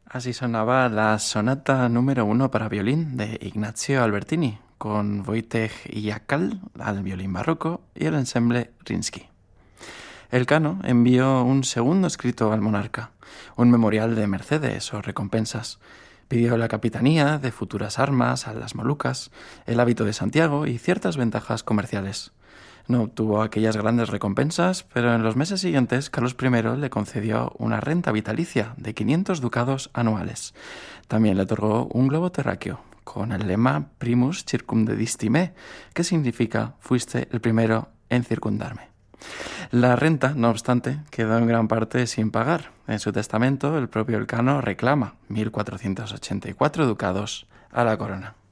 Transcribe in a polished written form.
Así sonaba la sonata número 1 para violín de Ignazio Albertini, con Wojciech Jakal al violín barroco y el ensemble Rinsky. Elcano envió un segundo escrito al monarca, un memorial de mercedes o recompensas. Pidió la capitanía de futuras armas a las Molucas, el hábito de Santiago y ciertas ventajas comerciales. No obtuvo aquellas grandes recompensas, pero en los meses siguientes Carlos I le concedió una renta vitalicia de 500 ducados anuales. También le otorgó un globo terráqueo, con el lema Primus circumdedisci me, que significa fuiste el primero en circundarme. La renta, no obstante, quedó en gran parte sin pagar. En su testamento, el propio Elcano reclama 1.484 ducados a la corona.